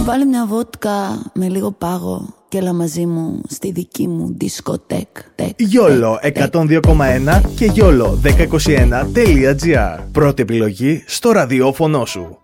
Βάλε μια βότκα με λίγο πάγο και έλα μαζί μου στη δική μου δισκοτέκ. YOLO 102,1 και YOLO1021.gr. Πρώτη επιλογή στο ραδιόφωνο σου.